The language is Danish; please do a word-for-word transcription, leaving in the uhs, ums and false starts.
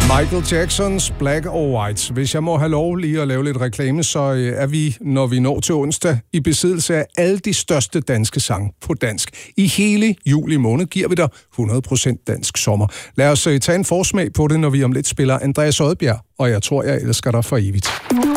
Michael Jacksons Black or White. Hvis jeg må have lov lige at lave lidt reklame, så er vi, når vi når til onsdag, i besiddelse af alle de største danske sange på dansk. I hele juli måned giver vi dig hundrede procent dansk sommer. Lad os tage en forsmag på det, når vi om lidt spiller Andreas Odbjerg, og jeg tror, jeg elsker dig for evigt.